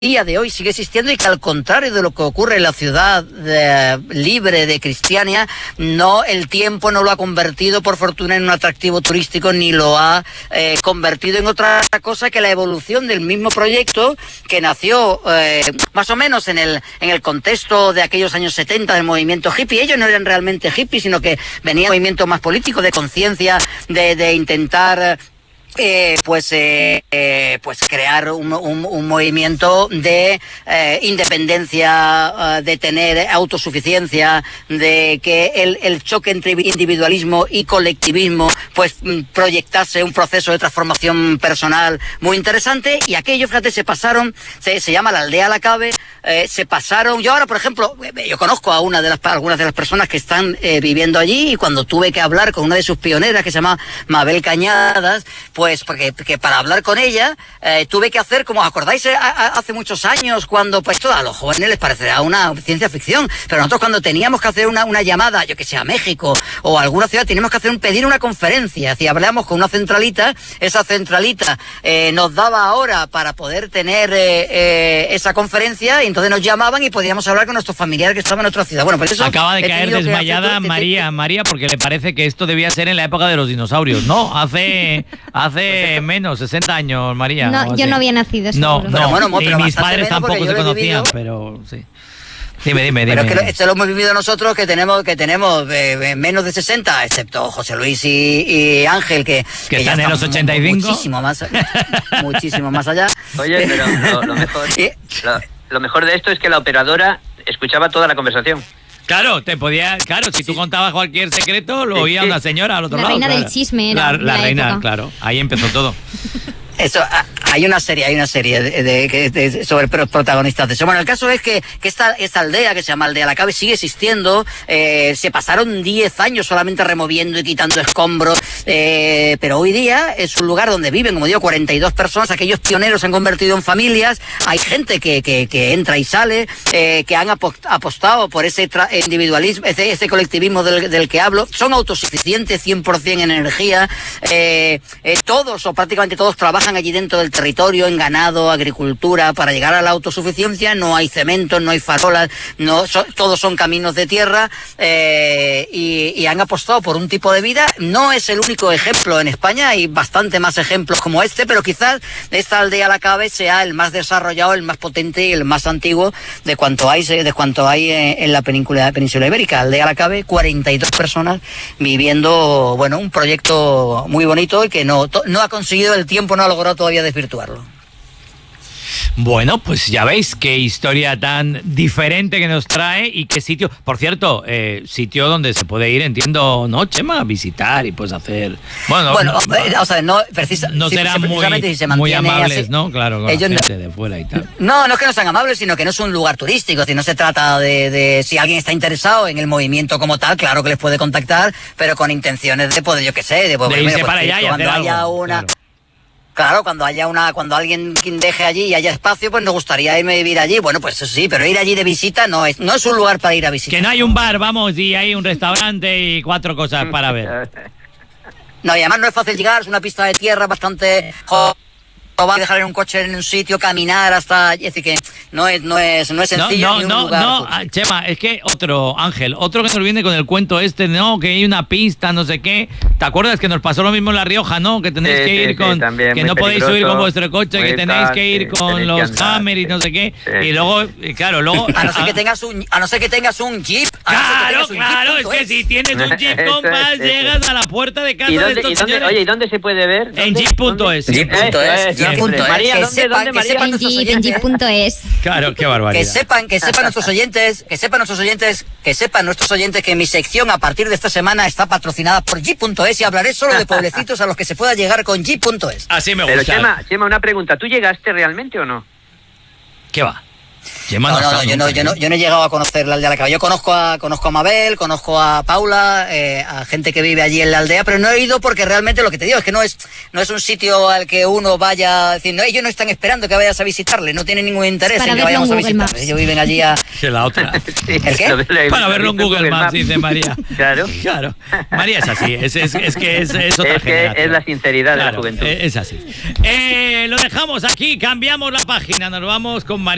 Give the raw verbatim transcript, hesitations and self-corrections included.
día de hoy sigue existiendo y que, al contrario de lo que ocurre en la ciudad de, libre de Cristiania, no, el tiempo no lo ha convertido por fortuna en un atractivo turístico, ni lo ha eh, convertido en otra cosa que la evolución del mismo proyecto que nació eh, más o menos en el en el contexto de aquellos años setenta del movimiento hippie. Ellos no eran realmente hippies, sino que venía un movimiento más político, de conciencia, de, de intentar Eh, pues eh, eh, pues crear un, un, un movimiento de eh, independencia, uh, de tener autosuficiencia, de que el, el choque entre individualismo y colectivismo pues proyectase un proceso de transformación personal muy interesante. Y aquello, fíjate, se pasaron, se, se llama la aldea Lacabe, eh, se pasaron, yo ahora por ejemplo, yo conozco a una de las algunas de las personas que están eh, viviendo allí, y cuando tuve que hablar con una de sus pioneras, que se llama Mabel Cañadas, pues porque que para hablar con ella eh, tuve que hacer, como acordáis, a, a, hace muchos años, cuando pues todo a los jóvenes les parecerá una ciencia ficción, pero nosotros cuando teníamos que hacer una, una llamada, yo que sé, a México o a alguna ciudad, teníamos que hacer un, pedir una conferencia, si hablamos con una centralita, esa centralita eh, nos daba hora para poder tener eh, eh, esa conferencia, y entonces nos llamaban y podíamos hablar con nuestros familiares que estaban en otra ciudad. Bueno, pues eso acaba de caer desmayada hacer... María, María, porque le parece que esto debía ser en la época de los dinosaurios, ¿no? Hace hace menos, sesenta años, María. No, yo no había nacido. No, no, pero bueno, y pero mis padres tampoco se conocían, vivido, pero sí. Dime, dime, dime. Pero es que esto lo hemos vivido nosotros, que tenemos que tenemos eh, menos de sesenta, excepto José Luis y, y Ángel, que, que, que están ya en los ochenta y cinco. Muchísimo más, muchísimo más allá. Oye, pero lo, lo mejor lo, lo mejor de esto es que la operadora escuchaba toda la conversación. Claro, te podía, claro, si tú contabas cualquier secreto, lo oía una señora al otro la lado. La reina claro. del chisme era La, la, la reina, época. Claro, ahí empezó todo. Eso, hay una serie, hay una serie de, de, de, de, sobre protagonistas de eso. Bueno, el caso es que, que esta, esta aldea, que se llama Aldea Lacabe, sigue existiendo. Eh, se pasaron diez años solamente removiendo y quitando escombros, eh, pero hoy día es un lugar donde viven, como digo, cuarenta y dos personas. Aquellos pioneros se han convertido en familias. Hay gente que, que, que entra y sale, eh, que han apostado por ese individualismo, ese, ese colectivismo del, del que hablo. Son autosuficientes cien por ciento en energía. Eh, eh, todos o prácticamente todos trabajan allí dentro del territorio, en ganado, agricultura, para llegar a la autosuficiencia. No hay cemento, no hay farolas, no so, todos son caminos de tierra, eh, y, y han apostado por un tipo de vida. No es el único ejemplo en España, hay bastante más ejemplos como este, pero quizás esta aldea Lacabe sea el más desarrollado, el más potente y el más antiguo de cuanto hay de cuanto hay en la península, península ibérica. Aldea Lacabe, cuarenta y dos personas viviendo, bueno, un proyecto muy bonito y que no, no ha conseguido, el tiempo no ha logrado todavía desvirtuarlo. Bueno, pues ya veis qué historia tan diferente que nos trae y qué sitio. Por cierto, eh, sitio donde se puede ir, entiendo, ¿no, Chema? A visitar y pues hacer. Bueno, bueno no, no, o sea, no, precisa, no si, serán muy, si se muy amables, así, ¿no? Claro, con ellos la gente no, de fuera y tal. No, no es que no sean amables, sino que no es un lugar turístico. Si no se trata de, de si alguien está interesado en el movimiento como tal, claro que les puede contactar, pero con intenciones de poder, yo qué sé, de, de irse pues, para allá y cuando hacer haya algo, una. Claro. Claro, cuando haya una, cuando alguien deje allí y haya espacio, pues nos gustaría irme a vivir allí. Bueno, pues eso sí, pero ir allí de visita no es, no es un lugar para ir a visitar. Que no hay un bar, vamos, y hay un restaurante y cuatro cosas para ver. No, y además no es fácil llegar, es una pista de tierra bastante va a dejar en un coche en un sitio, caminar hasta, es decir, que no es no es no es sencillo. No, ni un no, lugar no, no, Chema, es que otro Ángel, otro que nos viene con el cuento este, no, que hay una pista, no sé qué. ¿Te acuerdas que nos pasó lo mismo en La Rioja, no? Que tenéis sí, que ir sí, con, sí, también, que no podéis subir con vuestro coche, que tenéis tal, que ir sí, con los Hammer y no sé qué, sí, y luego, y claro, luego a no ser que tengas un, a no ser que tengas un Jeep. Claro, que claro, jeep, es que si tienes un Jeep Compass llegas a la puerta de casa de estos señores. Oye, ¿y dónde se puede ver? En jeep punto es. jeep punto es. María, ¿dónde, dónde, María? En jeep punto es. Claro, qué barbaridad. Que sepan, que sepan nuestros oyentes, que sepan nuestros oyentes, que sepan nuestros oyentes que mi sección a partir de esta semana está patrocinada por jeep punto es y hablaré solo de pueblecitos a los que se pueda llegar con jeep punto es. Así me gusta. Pero Chema, Chema, una pregunta, ¿tú llegaste realmente o no? ¿Qué va? No, no, no, yo no, yo no, yo no he llegado a conocer la aldea Lacabe. Yo conozco a, conozco a Mabel, conozco a Paula, eh, a gente que vive allí en la aldea, pero no he ido porque realmente lo que te digo es que no es, no es un sitio al que uno vaya a decir, no, ellos no están esperando que vayas a visitarle, no tienen ningún interés para en que vayamos a visitarle. Ellos viven allí a. Que la otra. Sí, ¿El qué? Para verlo en Google Maps, dice María. Claro. Claro. María es así, es, es, es que es, es otra es que generación. es la sinceridad claro, de la juventud. Es así. Eh, lo dejamos aquí, cambiamos la página, nos vamos con María.